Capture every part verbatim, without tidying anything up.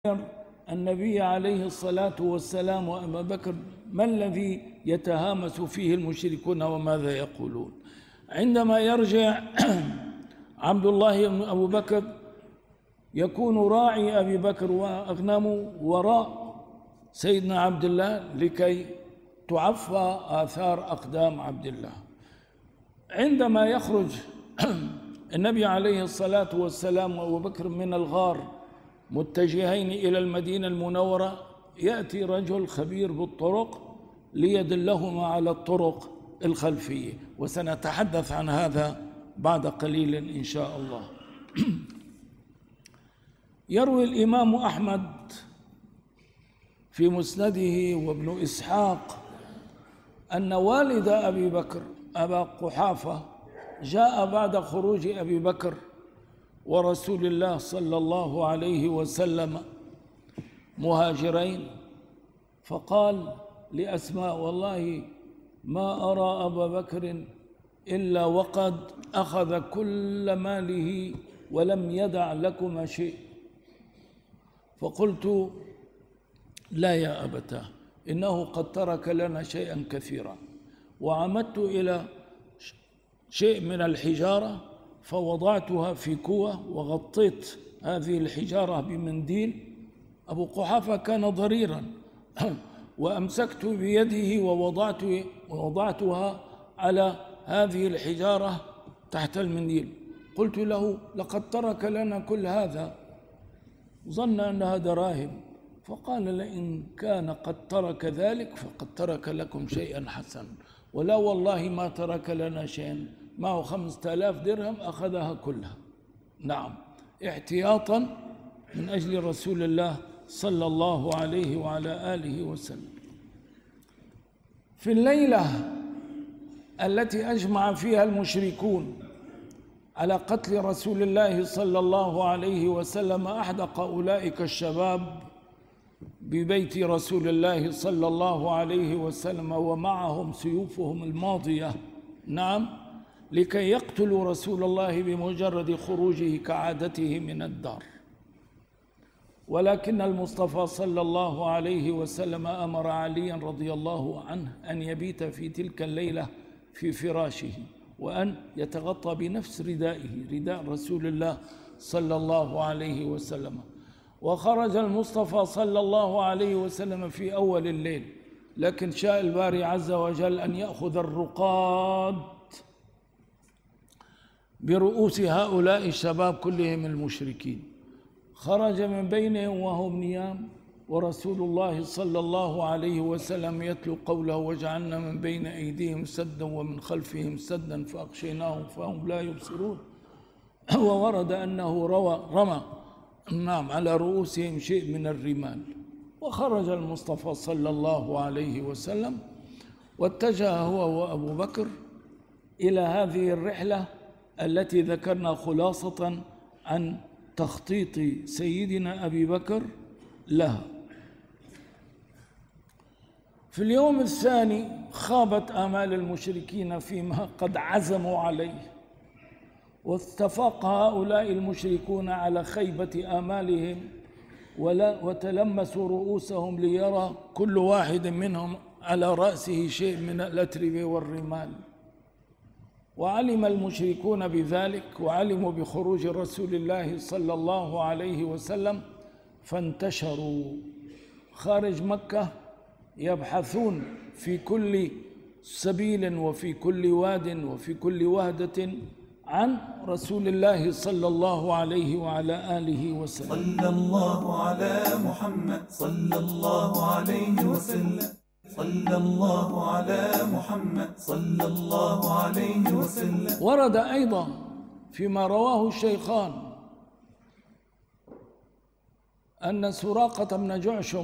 النبي عليه الصلاة والسلام وأبا بكر ما الذي يتهامس فيه المشركون وماذا يقولون؟ عندما يرجع عبد الله بن أبو بكر يكون راعي أبي بكر وأغنامه وراء سيدنا عبد الله لكي تعفى آثار أقدام عبد الله. عندما يخرج النبي عليه الصلاة والسلام وأبو بكر من الغار متجهين إلى المدينة المنورة، يأتي رجل خبير بالطرق ليدلهما على الطرق الخلفية، وسنتحدث عن هذا بعد قليل إن شاء الله. يروي الإمام أحمد في مسنده وابن إسحاق أن والد أبي بكر أبا قحافة جاء بعد خروج أبي بكر ورسول الله صلى الله عليه وسلم مهاجرين، فقال لأسماء: والله ما أرى أبا بكر إلا وقد أخذ كل ماله ولم يدع لكما شيء. فقلت: لا يا أبتاه، إنه قد ترك لنا شيئا كثيرا. وعمدت إلى شيء من الحجارة فوضعتها في كوة وغطيت هذه الحجارة بمنديل. أبو قحافة كان ضريرا وأمسكت بيده ووضعت ووضعتها على هذه الحجارة تحت المنديل. قلت له: لقد ترك لنا كل هذا، ظن أنها دراهم. فقال: لئن كان قد ترك ذلك فقد ترك لكم شيئا حسنا، ولا والله ما ترك لنا شيئا، معه خمسة آلاف درهم أخذها كلها. نعم، احتياطا من أجل رسول الله صلى الله عليه وعلى آله وسلم. في الليلة التي أجمع فيها المشركون على قتل رسول الله صلى الله عليه وسلم، أحدق أولئك الشباب ببيت رسول الله صلى الله عليه وسلم ومعهم سيوفهم الماضية، نعم، لكي يقتلوا رسول الله بمجرد خروجه كعادته من الدار. ولكن المصطفى صلى الله عليه وسلم أمر عليا رضي الله عنه أن يبيت في تلك الليلة في فراشه، وأن يتغطى بنفس ردائه، رداء رسول الله صلى الله عليه وسلم. وخرج المصطفى صلى الله عليه وسلم في أول الليل، لكن شاء الباري عز وجل أن يأخذ الرقاد برؤوس هؤلاء الشباب كلهم المشركين. خرج من بينهم وهم نيام، ورسول الله صلى الله عليه وسلم يتلو قوله: وجعلنا من بين أيديهم سدا ومن خلفهم سدا فأغشيناهم فهم لا يبصرون. وورد أنه روى رمى نعم على رؤوسهم شيء من الرمال. وخرج المصطفى صلى الله عليه وسلم واتجه هو وأبو بكر إلى هذه الرحلة التي ذكرنا خلاصة عن تخطيط سيدنا أبي بكر لها. في اليوم الثاني خابت آمال المشركين فيما قد عزموا عليه، واتفق هؤلاء المشركون على خيبة آمالهم وتلمسوا رؤوسهم ليرى كل واحد منهم على رأسه شيء من الأتربة والرمال. وعلم المشركون بذلك وعلموا بخروج رسول الله صلى الله عليه وسلم، فانتشروا خارج مكة يبحثون في كل سبيل وفي كل واد وفي كل وهدة عن رسول الله صلى الله عليه وعلى آله وسلم. صلى الله على محمد صلى الله عليه وسلم. صلى الله على محمد صلى الله عليه وسلم. ورد أيضا فيما رواه الشيخان أن سراقة بن جعشم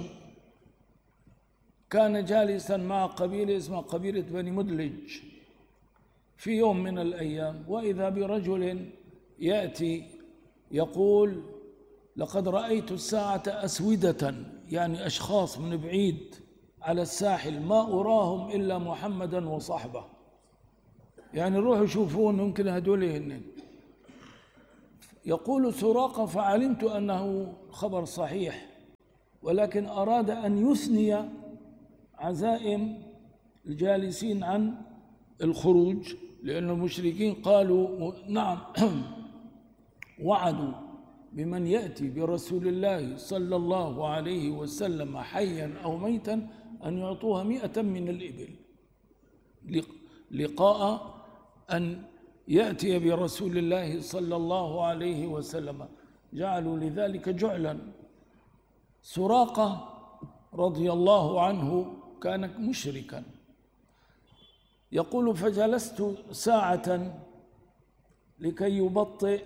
كان جالسا مع قبيلة اسمها قبيلة بني مدلج في يوم من الأيام، وإذا برجل يأتي يقول: لقد رأيت الساعة أسودة، يعني أشخاص من بعيد على الساحل، ما أراهم إلا محمدا وصحبه، يعني روحوا شوفون يمكن هدول هن. يقول سراقة: فعلمت أنه خبر صحيح، ولكن أراد أن يثني عزائم الجالسين عن الخروج، لأن المشركين قالوا نعم وعدوا بمن يأتي برسول الله صلى الله عليه وسلم حيا أو ميتا أن يعطوها مئة من الإبل لقاء أن يأتي برسول الله صلى الله عليه وسلم، جعلوا لذلك جعلا. سراقة رضي الله عنه كان مشركا، يقول فجلست ساعة لكي يبطئ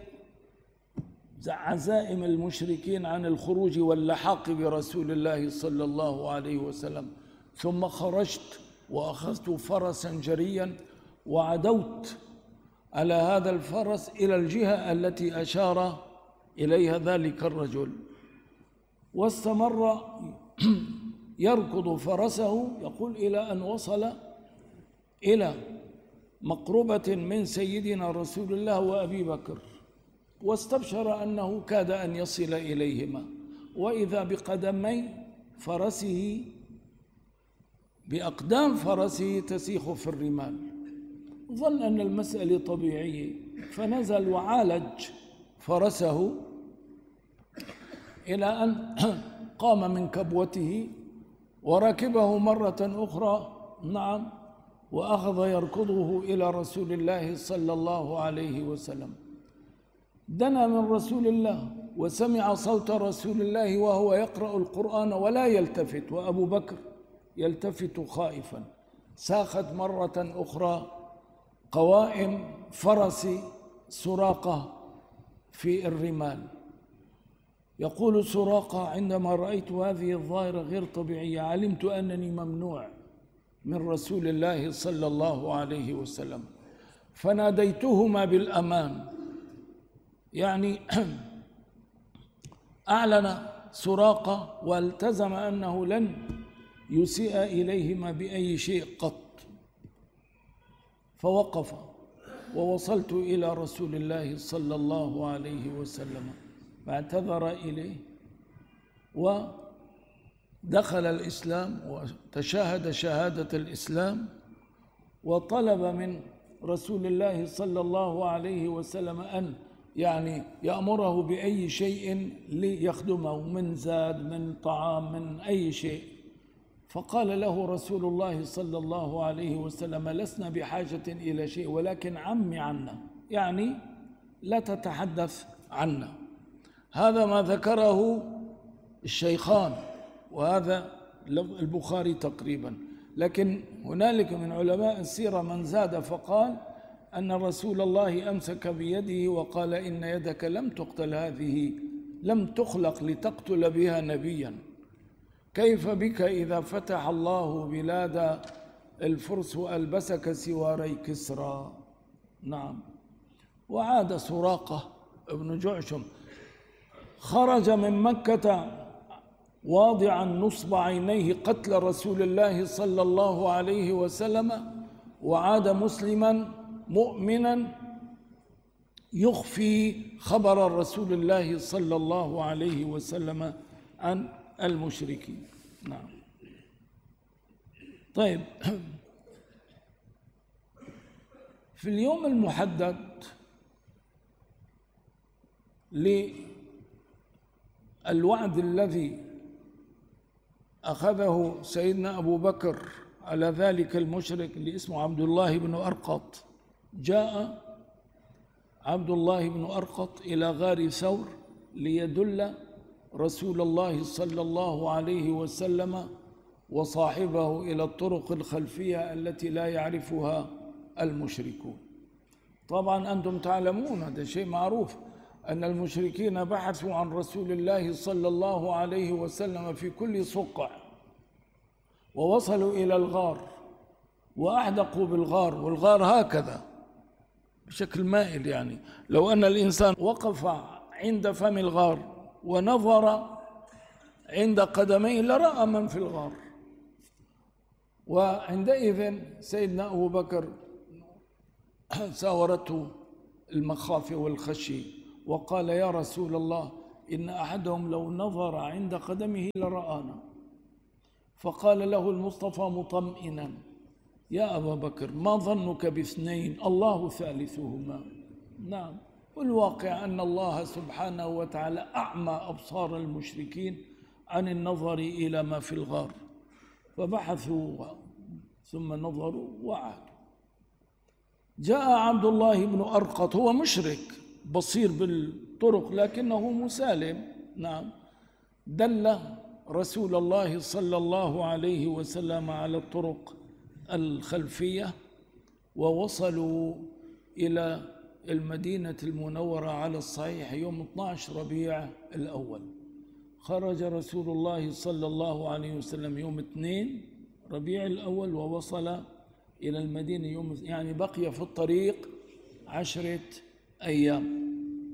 عزائم المشركين عن الخروج واللحاق برسول الله صلى الله عليه وسلم، ثم خرجت وأخذت فرسا جريا وعدوت على هذا الفرس إلى الجهة التي أشار إليها ذلك الرجل، واستمر يركض فرسه يقول إلى أن وصل إلى مقربة من سيدنا رسول الله وأبي بكر، واستبشر أنه كاد أن يصل إليهما، وإذا بقدمي فرسه بأقدام فرسه تسيخ في الرمال، ظن أن المسألة طبيعية، فنزل وعالج فرسه إلى أن قام من كبوته وركبه مرة أخرى، نعم، وأخذ يركضه إلى رسول الله صلى الله عليه وسلم. دنا من رسول الله وسمع صوت رسول الله وهو يقرأ القرآن ولا يلتفت، وأبو بكر يلتفت خائفا. ساخت مرة أخرى قوائم فرس سراقة في الرمال. يقول سراقة عندما رأيت هذه الظاهرة غير طبيعية علمت أنني ممنوع من رسول الله صلى الله عليه وسلم، فناديتهما بالأمان، يعني أعلن سراقة والتزم أنه لن يسيء إليهما بأي شيء قط. فوقف ووصلت إلى رسول الله صلى الله عليه وسلم فاعتذر إليه ودخل الإسلام وتشاهد شهادة الإسلام، وطلب من رسول الله صلى الله عليه وسلم أن يعني يأمره بأي شيء ليخدمه من زاد من طعام من أي شيء. فقال له رسول الله صلى الله عليه وسلم لسنا بحاجة إلى شيء ولكن عمي عنا، يعني لا تتحدث عنا. هذا ما ذكره الشيخان وهذا البخاري تقريبا، لكن هنالك من علماء السيرة من زاد فقال أن رسول الله أمسك بيده وقال إن يدك لم تقتل، هذه لم تخلق لتقتل بها نبيا، كيف بك إذا فتح الله بلاد الفرس وألبسك سواري كسرى. نعم. وعاد سراقة ابن جعشم خرج من مكة واضعا نصب عينيه قتل رسول الله صلى الله عليه وسلم، وعاد مسلما مؤمنا يخفي خبر رسول الله صلى الله عليه وسلم عن المشركين. نعم. طيب، في اليوم المحدد للوعد الذي أخذه سيدنا أبو بكر على ذلك المشرك اللي اسمه عبد الله بن أرقط، جاء عبد الله بن أرقط إلى غار ثور ليدل رسول الله صلى الله عليه وسلم وصاحبه إلى الطرق الخلفية التي لا يعرفها المشركون. طبعا أنتم تعلمون هذا شيء معروف أن المشركين بحثوا عن رسول الله صلى الله عليه وسلم في كل صقع، ووصلوا إلى الغار وأحدقوا بالغار، والغار هكذا بشكل مائل، يعني لو أن الإنسان وقف عند فم الغار ونظر عند قدميه لرأى من في الغار. وعندئذ سيدنا أبو بكر ساورته المخافة والخشي وقال يا رسول الله إن أحدهم لو نظر عند قدمه لرآنا. فقال له المصطفى مطمئنا: يا أبا بكر، ما ظنك باثنين الله ثالثهما؟ نعم، والواقع أن الله سبحانه وتعالى أعمى أبصار المشركين عن النظر إلى ما في الغار، فبحثوا ثم نظروا وعادوا. جاء عبد الله بن أرقط، هو مشرك بصير بالطرق لكنه مسالم، نعم، دل رسول الله صلى الله عليه وسلم على الطرق الخلفية، ووصلوا إلى المدينة المنورة على الصحيح يوم اثني عشر ربيع الأول. خرج رسول الله صلى الله عليه وسلم يوم اثنين ربيع الأول، ووصل إلى المدينة يوم، يعني بقي في الطريق عشرة أيام.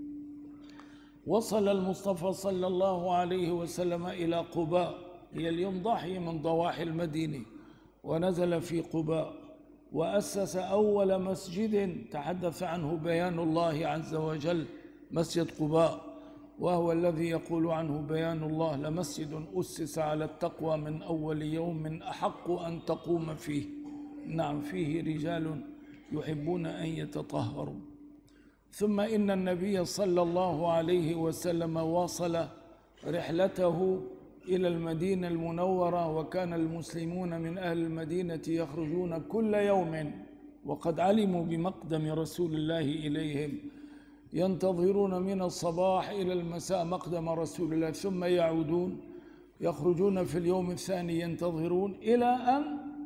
وصل المصطفى صلى الله عليه وسلم إلى قباء، هي اليوم ضاحية من ضواحي المدينة، ونزل في قباء وأسس أول مسجد تحدث عنه بيان الله عز وجل، مسجد قباء، وهو الذي يقول عنه بيان الله: لمسجد أسس على التقوى من أول يوم أحق أن تقوم فيه، نعم، فيه رجال يحبون أن يتطهروا. ثم إن النبي صلى الله عليه وسلم واصل رحلته إلى المدينة المنورة، وكان المسلمون من أهل المدينة يخرجون كل يوم وقد علموا بمقدم رسول الله إليهم، ينتظرون من الصباح إلى المساء مقدم رسول الله، ثم يعودون يخرجون في اليوم الثاني ينتظرون، إلى أن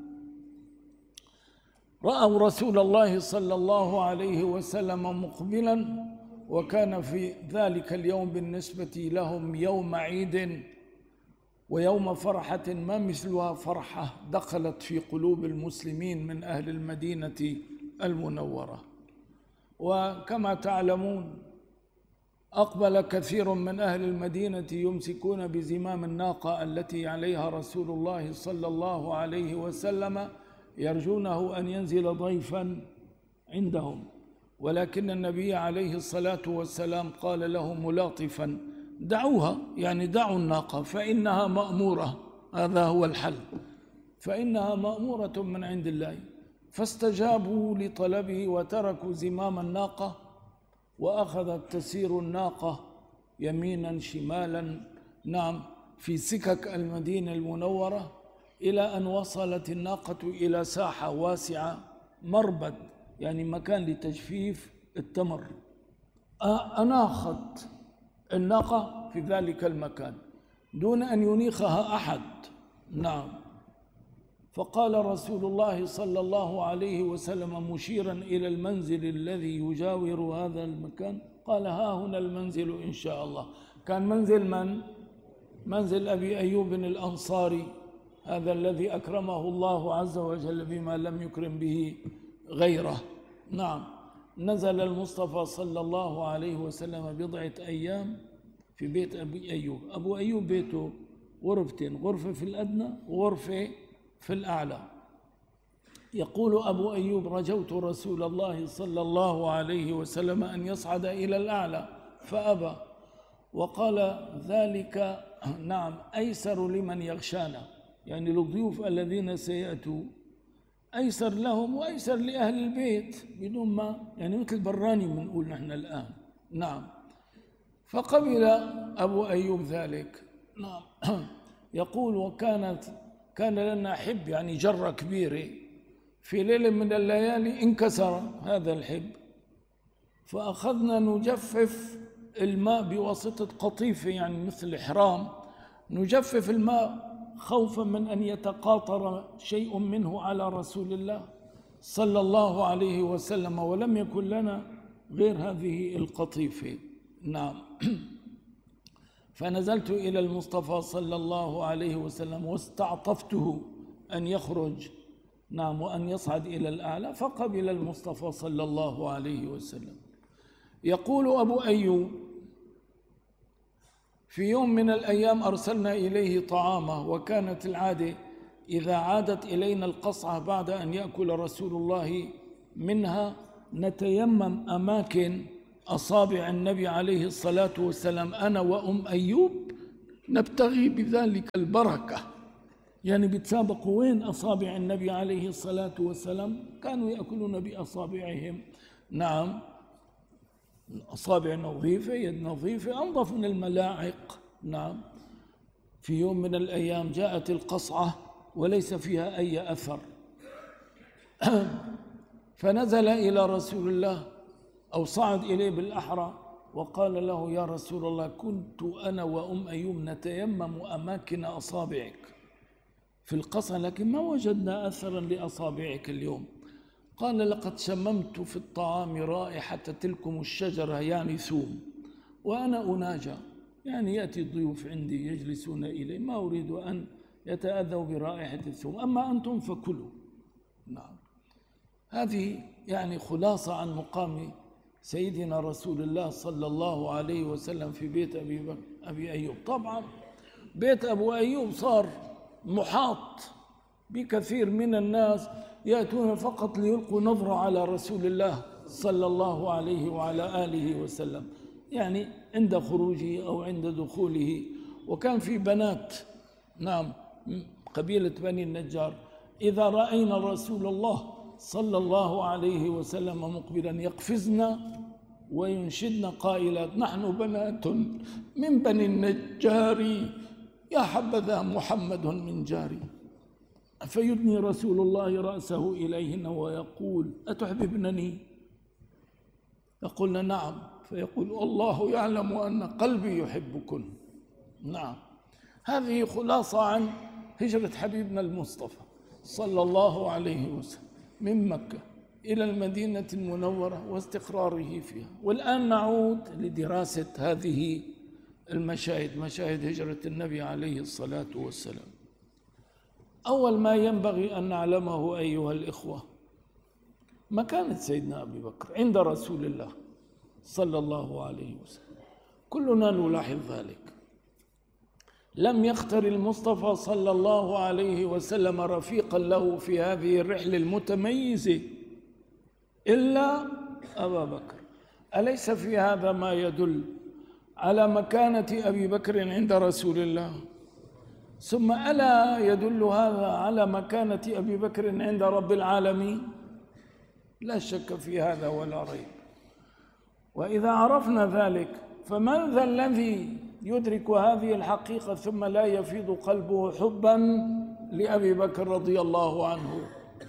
رأوا رسول الله صلى الله عليه وسلم مقبلا، وكان في ذلك اليوم بالنسبة لهم يوم عيد ويوم فرحة ما مثلها فرحة دخلت في قلوب المسلمين من أهل المدينة المنورة. وكما تعلمون أقبل كثير من أهل المدينة يمسكون بزمام الناقة التي عليها رسول الله صلى الله عليه وسلم، يرجونه أن ينزل ضيفا عندهم، ولكن النبي عليه الصلاة والسلام قال له ملاطفا: دعوها، يعني دعوا الناقة فإنها مأمورة، هذا هو الحل، فإنها مأمورة من عند الله. فاستجابوا لطلبه وتركوا زمام الناقة، وأخذت تسير الناقة يمينا شمالا، نعم، في سكك المدينة المنورة، إلى أن وصلت الناقة إلى ساحة واسعة، مربد، يعني مكان لتجفيف التمر. أناخت الناقة في ذلك المكان دون أن ينيخها أحد، نعم. فقال رسول الله صلى الله عليه وسلم مشيرا إلى المنزل الذي يجاور هذا المكان، قال: ها هنا المنزل إن شاء الله. كان منزل من؟ منزل أبي أيوب الأنصاري، هذا الذي أكرمه الله عز وجل بما لم يكرم به غيره، نعم. نزل المصطفى صلى الله عليه وسلم بضعة أيام في بيت أبي أيوب. أبو أيوب بيته غرفتين، غرفة في الأدنى وغرفة في الأعلى. يقول أبو أيوب: رجوت رسول الله صلى الله عليه وسلم أن يصعد إلى الأعلى فأبى، وقال ذلك نعم أيسر لمن يغشانا، يعني للضيوف الذين سيأتوا أيسر لهم وأيسر لأهل البيت، بدون ما يعني مثل براني بنقول نحن الآن، نعم. فقبل أبو أيوب ذلك، نعم. يقول: وكانت كان لنا حب، يعني جرة كبيرة، في ليلة من الليالي انكسر هذا الحب، فأخذنا نجفف الماء بواسطة قطيفة، يعني مثل حرام، نجفف الماء خوفا من أن يتقاطر شيء منه على رسول الله صلى الله عليه وسلم، ولم يكن لنا غير هذه القطيفة، نعم. فنزلت إلى المصطفى صلى الله عليه وسلم واستعطفته أن يخرج، نعم، وأن يصعد إلى الأعلى، فقبل المصطفى صلى الله عليه وسلم. يقول أبو أيوب: في يوم من الأيام أرسلنا إليه طعامه، وكانت العادة إذا عادت إلينا القصعة بعد أن يأكل رسول الله منها نتيمم أماكن أصابع النبي عليه الصلاة والسلام أنا وأم أيوب نبتغي بذلك البركة. يعني بيتسابقوا وين أصابع النبي عليه الصلاة والسلام، كانوا يأكلون بأصابعهم. نعم، أصابع نظيفة، يد نظيفة، أنظف من الملاعق. نعم. في يوم من الأيام جاءت القصعة وليس فيها أي أثر فنزل إلى رسول الله أو صعد إليه بالأحرى وقال له: يا رسول الله، كنت أنا وأم أيوب نتيمم أماكن أصابعك في القصعة لكن ما وجدنا أثرا لأصابعك اليوم. قال: لقد شممت في الطعام رائحة تلكم الشجرة، يعني ثوم، وأنا أناجى، يعني يأتي الضيوف عندي يجلسون إلي، ما أريد أن يتأذوا برائحة الثوم، أما أنتم فكلوا. نعم. هذه يعني خلاصة عن مقام سيدنا رسول الله صلى الله عليه وسلم في بيت أبي, بك أبي أيوب. طبعا بيت أبو أيوب صار محاط بكثير من الناس يأتون فقط ليلقوا نظرة على رسول الله صلى الله عليه وعلى آله وسلم، يعني عند خروجه أو عند دخوله. وكان في بنات، نعم، قبيلة بني النجار، إذا رأينا رسول الله صلى الله عليه وسلم مقبلا يقفزن وينشدن قائلات: نحن بنات من بني النجار، يا حبذا محمد من جاري. فيدني رسول الله رأسه إليهن ويقول: أتحببنني؟ يقولن: نعم. فيقول: الله يعلم أن قلبي يحبكن. نعم. هذه خلاصة عن هجرة حبيبنا المصطفى صلى الله عليه وسلم من مكة إلى المدينة المنورة واستقراره فيها. والآن نعود لدراسة هذه المشاهد، مشاهد هجرة النبي عليه الصلاة والسلام. أول ما ينبغي أن نعلمه أيها الإخوة مكانة سيدنا أبي بكر عند رسول الله صلى الله عليه وسلم. كلنا نلاحظ ذلك. لم يختر المصطفى صلى الله عليه وسلم رفيقا له في هذه الرحلة المتميزة إلا أبا بكر. أليس في هذا ما يدل على مكانة أبي بكر عند رسول الله؟ ثم ألا يدل هذا على مكانة أبي بكر عند رب العالمين؟ لا شك في هذا ولا ريب. وإذا عرفنا ذلك فمن ذا الذي يدرك هذه الحقيقة ثم لا يفيض قلبه حبا لأبي بكر رضي الله عنه؟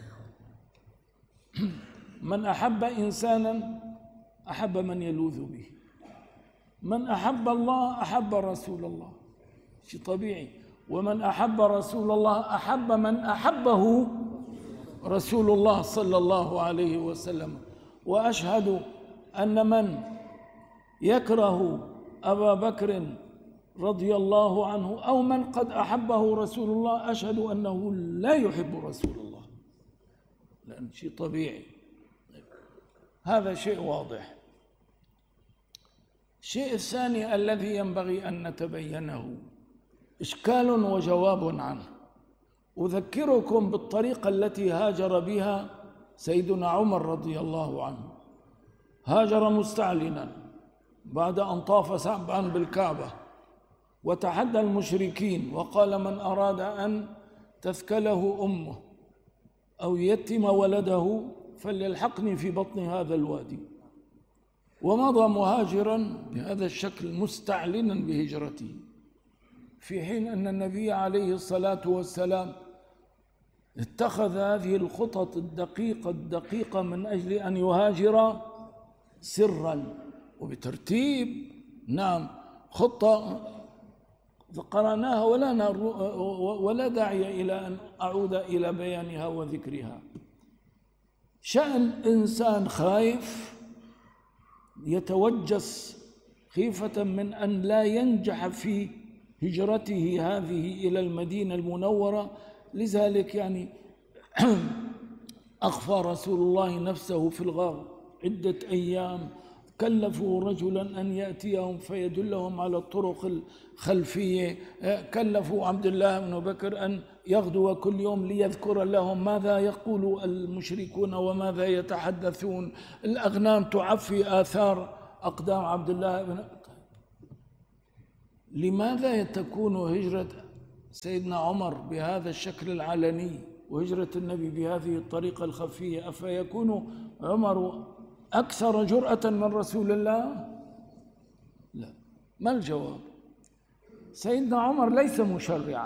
من أحب إنسانا أحب من يلوذ به، من أحب الله أحب رسول الله، شيء طبيعي. ومن أحب رسول الله أحب من أحبه رسول الله صلى الله عليه وسلم. وأشهد أن من يكره أبا بكر رضي الله عنه أو من قد أحبه رسول الله، أشهد أنه لا يحب رسول الله، لأن شيء طبيعي. هذا شيء واضح. الشيء الثاني الذي ينبغي أن نتبينه إشكال وجواب عنه. أذكركم بالطريقة التي هاجر بها سيدنا عمر رضي الله عنه. هاجر مستعلنا بعد أن طاف سبعا بالكعبة وتحدى المشركين وقال: من أراد أن تثكله أمه أو يتم ولده فليلحقني في بطن هذا الوادي. ومضى مهاجرا بهذا الشكل مستعلنا بهجرته، في حين أن النبي عليه الصلاة والسلام اتخذ هذه الخطط الدقيقة الدقيقة من أجل أن يهاجر سرا وبترتيب. نعم، خطة قرأناها ولا ولا داعي إلى أن أعود إلى بيانها وذكرها. شأن إنسان خايف يتوجس خيفة من أن لا ينجح في هجرته هذه إلى المدينة المنورة، لذلك يعني أخفى رسول الله نفسه في الغار عدة أيام. كلفوا رجلا أن يأتيهم فيدلهم على الطرق الخلفية، كلفوا عبد الله بن بكر أن يغدو كل يوم ليذكر لهم ماذا يقول المشركون وماذا يتحدثون. الأغنام تعفي آثار أقدام عبد الله بن. لماذا تكون هجرة سيدنا عمر بهذا الشكل العلني وهجرة النبي بهذه الطريقة الخفية؟ أفيكون عمر أكثر جرأة من رسول الله؟ لا. ما الجواب؟ سيدنا عمر ليس مشرعا.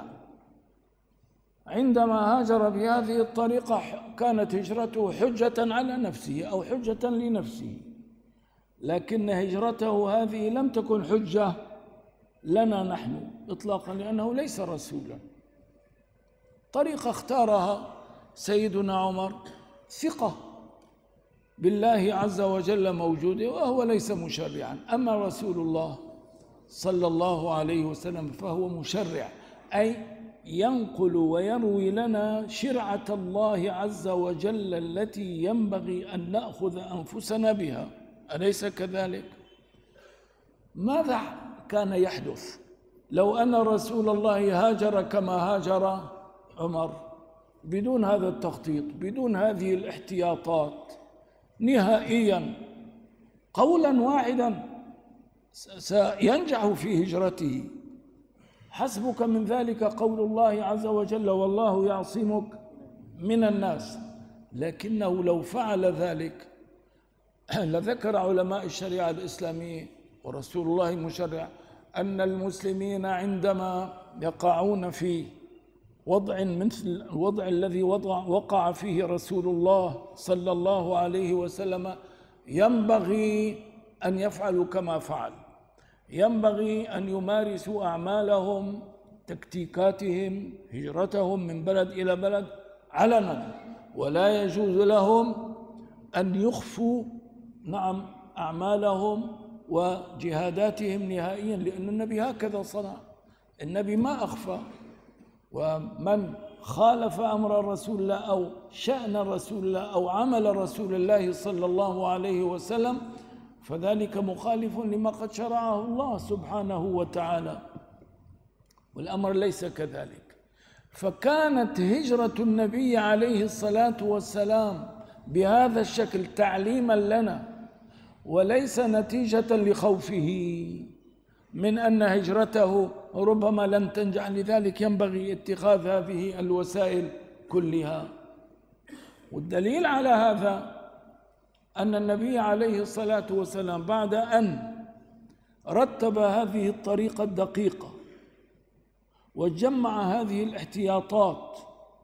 عندما هاجر بهذه الطريقة كانت هجرته حجة على نفسه أو حجة لنفسه، لكن هجرته هذه لم تكن حجة لنا نحن إطلاقا، لأنه ليس رسولا. طريقة اختارها سيدنا عمر ثقة بالله عز وجل موجودة، وهو ليس مشرعا. أما رسول الله صلى الله عليه وسلم فهو مشرع، أي ينقل ويروي لنا شرعة الله عز وجل التي ينبغي أن نأخذ أنفسنا بها، أليس كذلك؟ ماذا كان يحدث لو أن رسول الله هاجر كما هاجر عمر بدون هذا التخطيط، بدون هذه الاحتياطات نهائيا، قولا واحدا سينجح في هجرته؟ حسبك من ذلك قول الله عز وجل: والله يعصمك من الناس. لكنه لو فعل ذلك لذكر علماء الشريعة الإسلامية ورسول الله مشرع أن المسلمين عندما يقعون في وضع مثل الوضع الذي وضع وقع فيه رسول الله صلى الله عليه وسلم ينبغي أن يفعلوا كما فعل، ينبغي أن يمارسوا أعمالهم تكتيكاتهم هجرتهم من بلد إلى بلد علنا، ولا يجوز لهم أن يخفوا نعم أعمالهم وجهاداتهم نهائيا، لأن النبي هكذا صنع. النبي ما أخفى، ومن خالف أمر رسول الله أو شأن رسول الله أو عمل رسول الله صلى الله عليه وسلم فذلك مخالف لما قد شرعه الله سبحانه وتعالى، والأمر ليس كذلك. فكانت هجرة النبي عليه الصلاة والسلام بهذا الشكل تعليما لنا، وليس نتيجة لخوفه من أن هجرته ربما لن تنجح، لذلك ينبغي اتخاذ هذه الوسائل كلها. والدليل على هذا أن النبي عليه الصلاة والسلام بعد أن رتب هذه الطريقة الدقيقة وجمع هذه الاحتياطات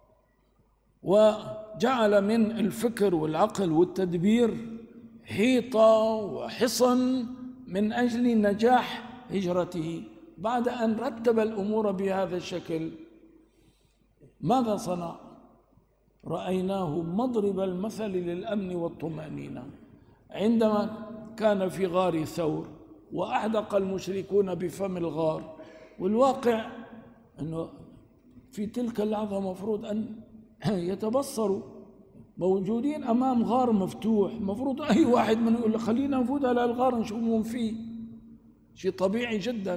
وجعل من الفكر والعقل والتدبير حيطة وحصن من أجل نجاح هجرته، بعد أن رتب الأمور بهذا الشكل ماذا صنع؟ رأيناه مضرب المثل للأمن والطمأنينة عندما كان في غار ثور وأحدق المشركون بفم الغار، والواقع أنه في تلك اللحظة مفروض أن يتبصروا موجودين أمام غار مفتوح، مفروض أي واحد منهم يقول خلينا نفوت على الغار نشوف من فيه، شيء طبيعي جدا.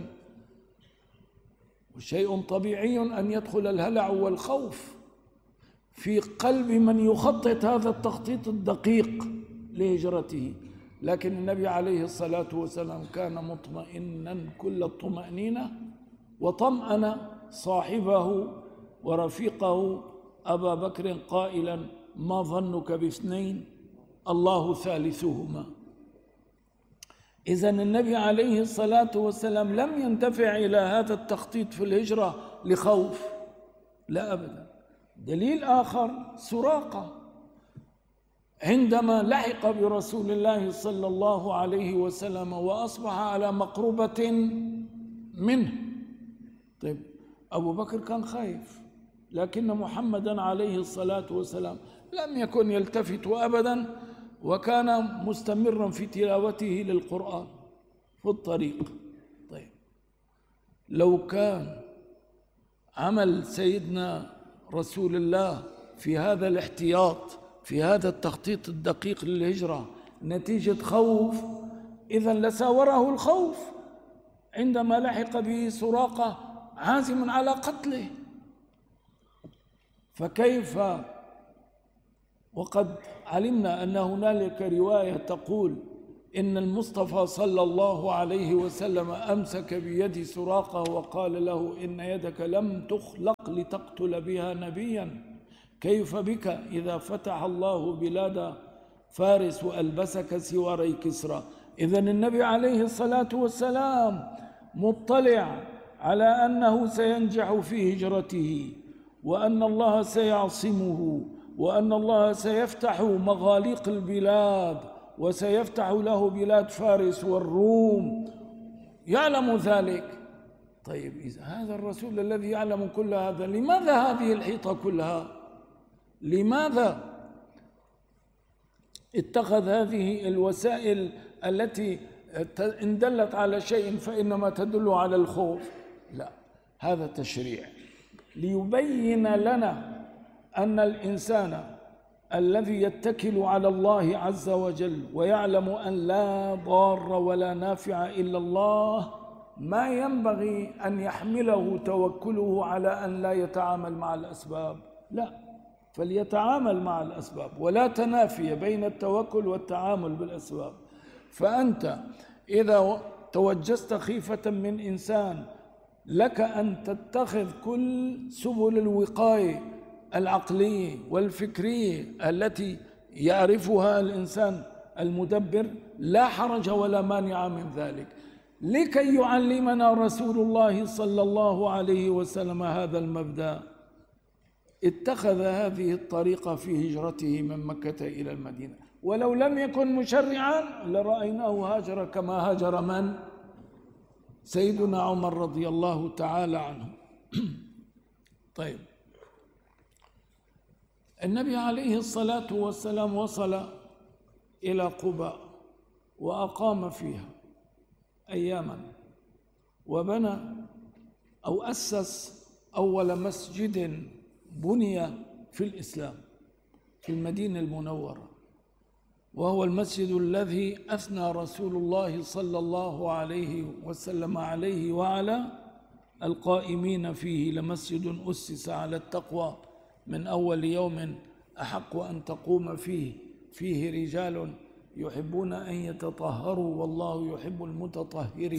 وشيء طبيعي أن يدخل الهلع والخوف في قلب من يخطط هذا التخطيط الدقيق لهجرته، لكن النبي عليه الصلاة والسلام كان مطمئنا كل الطمأنينة، وطمأن صاحبه ورفيقه أبا بكر قائلا: ما ظنك باثنين الله ثالثهما. إذن النبي عليه الصلاة والسلام لم ينتفع إلى هذا التخطيط في الهجرة لخوف، لا أبدا. دليل آخر سراقة عندما لحق برسول الله صلى الله عليه وسلم وأصبح على مقربة منه. طيب أبو بكر كان خايف، لكن محمدا عليه الصلاة والسلام لم يكن يلتفت أبدا، وكان مستمرا في تلاوته للقرآن في الطريق. طيب لو كان عمل سيدنا رسول الله في هذا الاحتياط في هذا التخطيط الدقيق للهجرة نتيجة خوف، إذن لساوره الخوف عندما لحق به سراقة عازم على قتله. فكيف وقد علمنا أن هنالك رواية تقول إن المصطفى صلى الله عليه وسلم أمسك بيد سراقة وقال له إن يدك لم تخلق لتقتل بها نبيا، كيف بك إذا فتح الله بلاد فارس وألبسك سواري كسرى. إذن النبي عليه الصلاة والسلام مطلع على أنه سينجح في هجرته، وأن الله سيعصمه، وأن الله سيفتح مغاليق البلاد وسيفتح له بلاد فارس والروم، يعلم ذلك. طيب إذا هذا الرسول الذي يعلم كل هذا، لماذا هذه الحيطة كلها؟ لماذا اتخذ هذه الوسائل التي إن دلت على شيء فإنما تدل على الخوف؟ لا، هذا تشريع ليبين لنا أن الإنسان الذي يتكل على الله عز وجل ويعلم أن لا ضار ولا نافع إلا الله، ما ينبغي أن يحمله توكله على أن لا يتعامل مع الأسباب، لا، فليتعامل مع الأسباب، ولا تنافي بين التوكل والتعامل بالأسباب. فأنت إذا توجست خيفة من إنسان لك أن تتخذ كل سبل الوقاية العقلية والفكرية التي يعرفها الإنسان المدبر، لا حرج ولا مانع من ذلك، لكي يعلمنا رسول الله صلى الله عليه وسلم هذا المبدأ. اتخذ هذه الطريقة في هجرته من مكة إلى المدينة، ولو لم يكن مشرعا لرأيناه هاجر كما هاجر من؟ سيدنا عمر رضي الله تعالى عنه. طيب، النبي عليه الصلاة والسلام وصل إلى قباء وأقام فيها أياما، وبنى أو أسس أول مسجد بني في الإسلام في المدينة المنورة، وهو المسجد الذي أثنى رسول الله صلى الله عليه وسلم عليه وعلى القائمين فيه: لمسجد أسس على التقوى من أول يوم أحق أن تقوم فيه فيه رجال يحبون أن يتطهروا والله يحب المتطهرين.